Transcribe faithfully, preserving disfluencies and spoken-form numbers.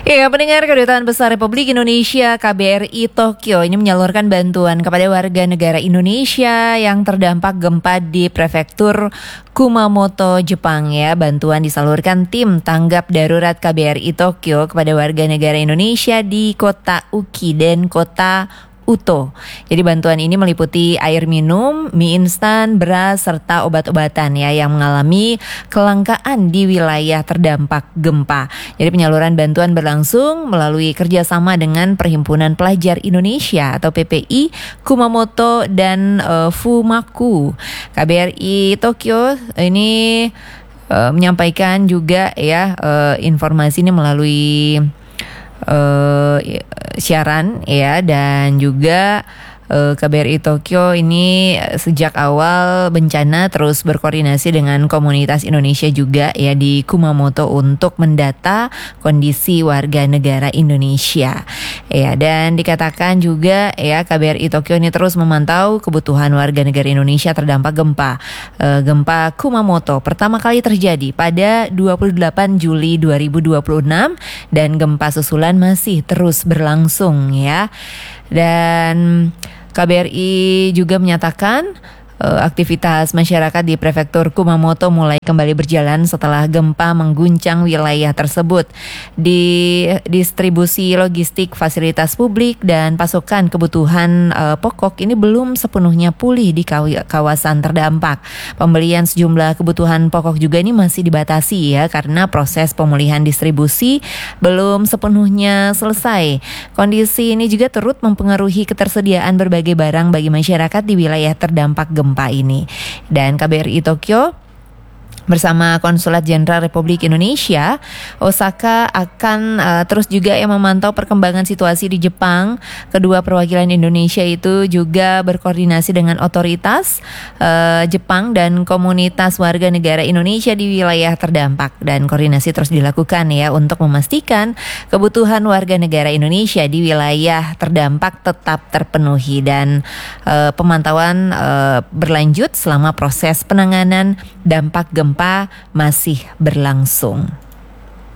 Ya, pendengar Kedutaan Besar Republik Indonesia K B R I Tokyo ini menyalurkan bantuan kepada warga negara Indonesia yang terdampak gempa di prefektur Kumamoto, Jepang ya. Bantuan disalurkan tim tanggap darurat K B R I Tokyo kepada warga negara Indonesia di kota Uki dan kota Uto. Jadi bantuan ini meliputi air minum, mie instan, beras, serta obat-obatan ya yang mengalami kelangkaan di wilayah terdampak gempa. Jadi penyaluran bantuan berlangsung melalui kerjasama dengan Perhimpunan Pelajar Indonesia atau P P I Kumamoto dan uh, Fumaku. K B R I Tokyo ini uh, menyampaikan juga ya uh, informasi ini melalui Uh, siaran ya, dan juga uh, K B R I Tokyo ini sejak awal bencana terus berkoordinasi dengan komunitas Indonesia juga ya di Kumamoto untuk mendata kondisi warga negara Indonesia ya, dan dikatakan juga ya K B R I Tokyo ini terus memantau kebutuhan warga negara Indonesia terdampak gempa uh, gempa Kumamoto pertama kali terjadi pada dua puluh delapan Juli dua ribu dua puluh enam dan gempa susulan masih terus berlangsung ya. Dan K B R I juga menyatakan uh, aktivitas masyarakat di prefektur Kumamoto mulai kembali berjalan setelah gempa mengguncang wilayah tersebut. Di distribusi logistik, fasilitas publik dan pasokan kebutuhan uh, pokok ini belum sepenuhnya pulih di kaw- kawasan terdampak. Pembelian sejumlah kebutuhan pokok juga ini masih dibatasi ya karena proses pemulihan distribusi belum sepenuhnya selesai. Kondisi ini juga turut mempengaruhi ketersediaan berbagai barang bagi masyarakat di wilayah terdampak gempa ini. Dan K B R I Tokyo bersama Konsulat Jenderal Republik Indonesia Osaka akan uh, terus juga yang memantau perkembangan situasi di Jepang. Kedua perwakilan Indonesia itu juga berkoordinasi dengan otoritas uh, Jepang dan komunitas warga negara Indonesia di wilayah terdampak, dan koordinasi terus dilakukan ya untuk memastikan kebutuhan warga negara Indonesia di wilayah terdampak tetap terpenuhi, dan uh, pemantauan uh, berlanjut selama proses penanganan dampak gempa masih berlangsung.